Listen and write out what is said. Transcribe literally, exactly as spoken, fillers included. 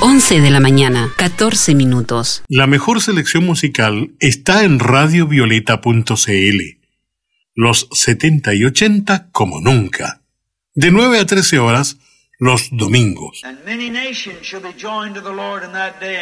once de la mañana, catorce minutos. La mejor selección musical está en radio violeta punto c l. Los setenta y ochenta como nunca. De nueve a trece horas los domingos. And many nations shall be joined to the Lord in that day,